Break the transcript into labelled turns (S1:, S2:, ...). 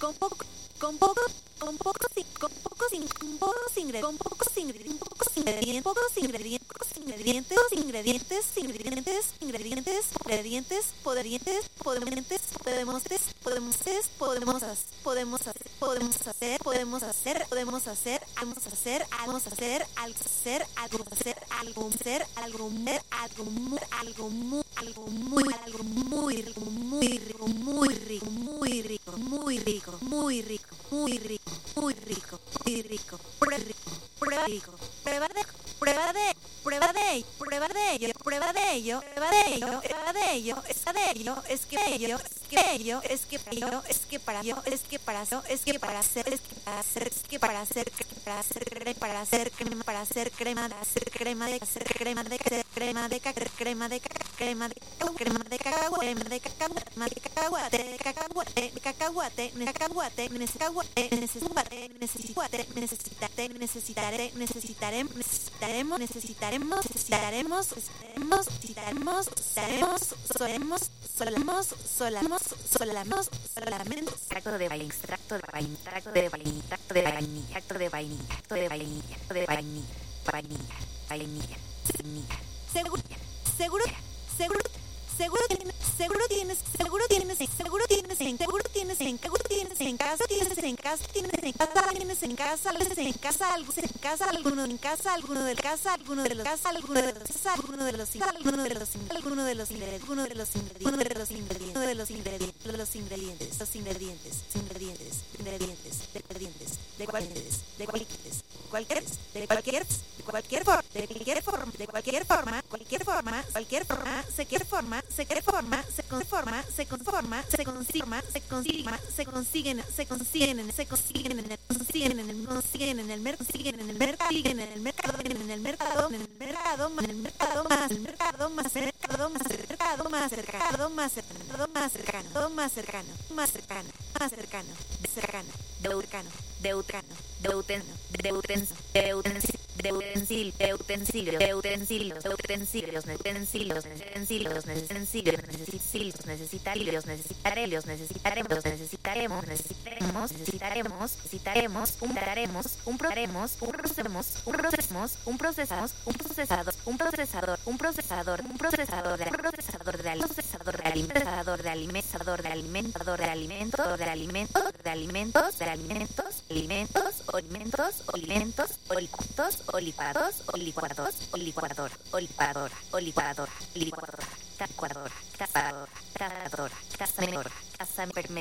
S1: con poco, con poco, con pocos, con pocos, con pocos ingredientes, con pocos ingredientes, pocos ingredientes, pocos ingredientes, ingredientes, ingredientes, ingredientes, ingredientes, ingredientes, podemos, podemos, podemos, podemos hacer, podemos hacer, podemos hacer, podemos hacer, podemos hacer, vamos a hacer, vamos a hacer, algo hacer, algo hacer, algo hacer, algo algo muy, algo muy, algo muy, algo muy rico, muy rico, muy rico, muy rico, muy rico, muy rico, muy rico, muy rico, muy rico, prueba rico, prueba de, prueba de, prueba de, prueba de ello, prueba de ello, prueba de ello, prueba de ello, es de ello, es que ello, es que ello, es que para ello, es que para yo, es que para yo, es que para hacer, es que para hacer, es que para hacer, para hacer crema, para hacer crema, para hacer crema, de hacer crema de hacer crema de hacer crema de crema de crema de crema de cacao, crema de cacao, de cacahuate, de cacahuate, de cacahuate, de cacahuate, necesitahuate, necesitaré, necesitaré, necesitaré, necesitaré, necesitaremos, necesitaremos, necesitaremos, necesitaremos, necesitaremos, necesitaremos, solemos, solamos, solamos, solamos, solamente, extracto de vainilla, extracto de vainilla, extracto de vainilla, extracto de vainilla, extracto de vainilla, extracto de vainilla, extracto de vainilla, vainilla, vainilla, vainilla, seguro, seguro, seguro, seguro tienes, seguro tienes, seguro tienes, seguro tienes, seguro tienes, seguro tienes en casa, tienes en casa, tienes en casa, tienes en casa, en casa, algo en casa, alguno en casa, alguno del casa, alguno de los casa, alguno de los casa, alguno de los alguno de los alguno de los ingredientes, uno de los ingredientes, uno de los ingredientes, uno de los ingredientes, los ingredientes, los ingredientes, ingredientes, ingredientes, ingredientes, de cualquier, de cualquier, cualquier, de cualquier, de cualquier forma, de cualquier forma, de cualquier forma, cualquier forma, cualquier forma, se quiere forma, se quiere forma, se conforma, se conforma, se consigma, se consigma, se consiguen, se consiguen, se consiguen en el, consiguen en el, consiguen en el mercado, consiguen en el mercado, siguen en el mercado, en el mercado, en el mercado, en el mercado más, el mercado más, mercado más, mercado más cercano, más cercano, más cercano, más cercano, más cercano, más cercano, cercano, deutercano, deuterano, deuteno, deutenso, deutensil, deutensil, deutensilios, utensilios, utensilios, utensilios, utensilios, utensilios, necesitarios, necesitaremos, necesitaremos, necesitaremos, necesitaremos, necesitaremos, necesitaremos, un procesemos, un procesemos, un procesemos, un procesamos, un procesador, un procesador, un procesador, un procesador de procesador de procesador de alimentador de alimentador de alimentador de alimentos de alimentos de alimentos de alimentos alimentos alimentos alimentos alimentos o licuados o licuados o licuador o licuadora o licuadora licuadora licuadora cazadora cazadora cazadora cazadora